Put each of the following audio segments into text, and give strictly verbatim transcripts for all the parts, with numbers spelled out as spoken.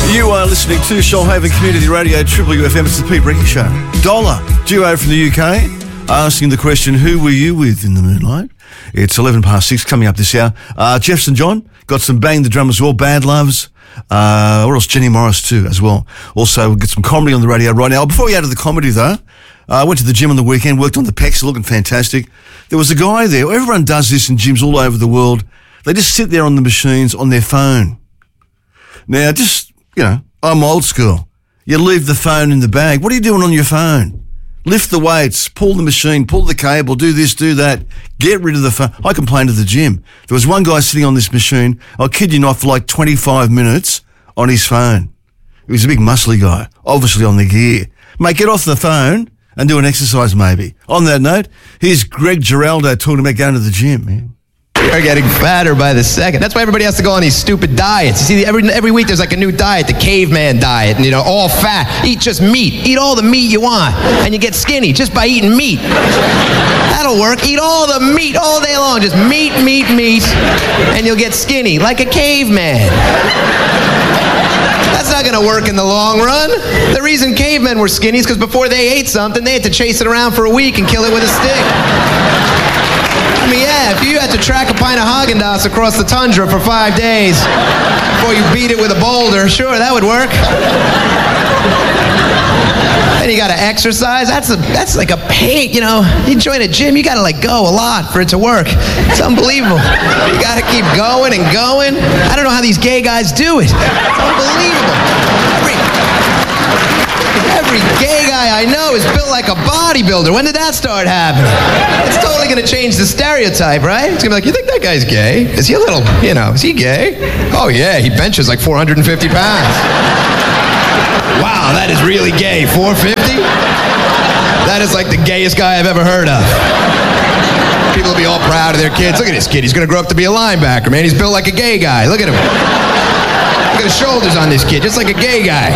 You are listening to Shoalhaven Community Radio, Triple U F M. It's the Pete Ricky Show. Dollar, duo from the U K, asking the question, who were you with in the moonlight? It's eleven past six coming up this hour. Uh, Jeff Saint John, got some Bang the Drum as well, Bad Loves. Uh, or else Jenny Morris too as well. Also, we'll get some comedy on the radio right now. Before we go to the comedy though, I uh, went to the gym on the weekend, worked on the pecs, looking fantastic. There was a guy there. Everyone does this in gyms all over the world. They just sit there on the machines on their phone. Now, just, you know, I'm old school. You leave the phone in the bag. What are you doing on your phone? Lift the weights, pull the machine, pull the cable, do this, do that. Get rid of the phone. I complained to the gym. There was one guy sitting on this machine, I kid you not, for like twenty-five minutes on his phone. He was a big muscly guy, obviously on the gear. Mate, get off the phone and do an exercise maybe. On that note, here's Greg Giraldo talking about going to the gym, man. You're getting fatter by the second. That's why everybody has to go on these stupid diets. You see, every every week there's like a new diet, the caveman diet, and you know, all fat. Eat just meat. Eat all the meat you want, and you get skinny just by eating meat. That'll work. Eat all the meat all day long. Just meat, meat, meat, and you'll get skinny like a caveman. That's not going to work in the long run. The reason cavemen were skinny is because before they ate something, they had to chase it around for a week and kill it with a stick. I mean, yeah, if you had to track a pint of Haagen-Dazs across the tundra for five days before you beat it with a boulder, sure, that would work. Then you got to exercise. That's a that's like a pain, you know. You join a gym, you got to like go a lot for it to work. It's unbelievable. You got to keep going and going. I don't know how these gay guys do it. It's unbelievable. Every Every gay guy I know is built like a bodybuilder. When did that start happening? It's totally going to change the stereotype, right? It's going to be like, you think that guy's gay? Is he a little, you know, is he gay? Oh, yeah, he benches like four hundred fifty pounds. Wow, that is really gay. four fifty? That is like the gayest guy I've ever heard of. People will be all proud of their kids. Look at this kid. He's going to grow up to be a linebacker, man. He's built like a gay guy. Look at him. Look at the shoulders on this kid, just like a gay guy.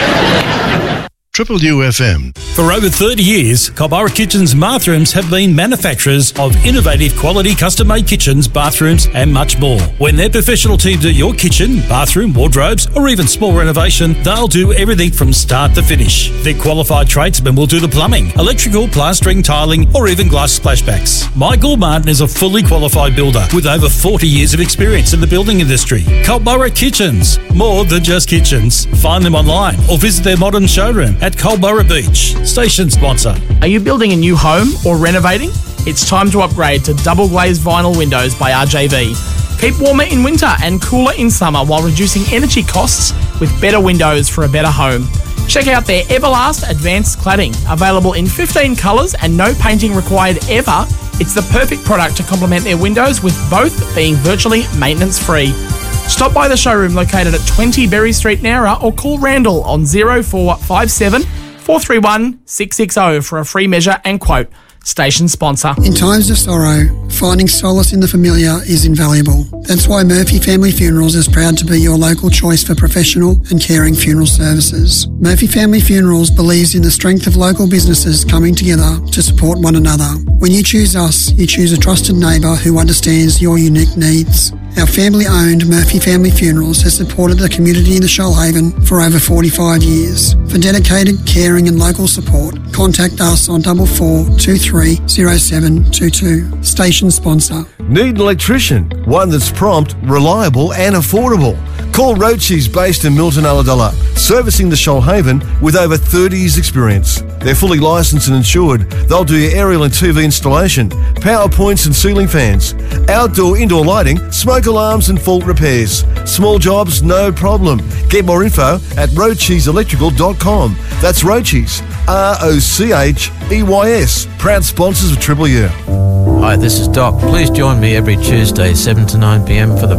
Triple U F M. For over thirty years, Culburra Kitchens Bathrooms have been manufacturers of innovative quality custom-made kitchens, bathrooms and much more. When their professional team do your kitchen, bathroom, wardrobes or even small renovation, they'll do everything from start to finish. Their qualified tradesmen will do the plumbing, electrical, plastering, tiling or even glass splashbacks. Michael Martin is a fully qualified builder with over forty years of experience in the building industry. Culburra Kitchens, more than just kitchens. Find them online or visit their modern showroom at Culburra Beach. Station sponsor. Are you building a new home or renovating? It's time to upgrade to double glazed vinyl windows by R J V. Keep warmer in winter and cooler in summer while reducing energy costs with better windows for a better home. Check out their Everlast Advanced Cladding. Available in fifteen colours and no painting required ever, it's the perfect product to complement their windows, with both being virtually maintenance free. Stop by the showroom located at twenty Berry Street, Nowra, or call Randall on zero four five seven, four three one, six six zero for a free measure and quote. Station sponsor. In times of sorrow, finding solace in the familiar is invaluable. That's why Murphy Family Funerals is proud to be your local choice for professional and caring funeral services. Murphy Family Funerals believes in the strength of local businesses coming together to support one another. When you choose us, you choose a trusted neighbour who understands your unique needs. Our family-owned Murphy Family Funerals has supported the community in the Shoalhaven for over forty-five years. For dedicated, caring and local support, contact us on double four two three zero seven two two. Station sponsor. Need an electrician? One that's prompt, reliable and affordable. Call Rochi's, based in Milton Ulladulla, servicing the Shoalhaven with over thirty years experience. They're fully licensed and insured. They'll do your aerial and T V installation, power points and ceiling fans, outdoor, indoor lighting, smoke alarms and fault repairs. Small jobs, no problem. Get more info at rochis electrical dot com. That's Rochi's, R O C H E Y S. Proud sponsors of Triple U. Hi, this is Doc. Please join me every Tuesday, seven to nine p.m. for The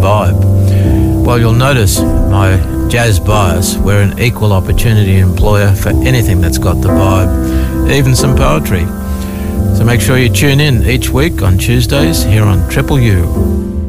Vibe. Well, you'll notice my jazz bias. We're an equal opportunity employer for anything that's got the vibe, even some poetry. So make sure you tune in each week on Tuesdays here on Triple U.